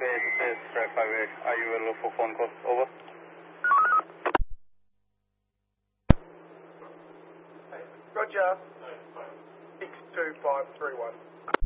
This is Track 58. Are you available for phone calls? Over. Roger. 62531.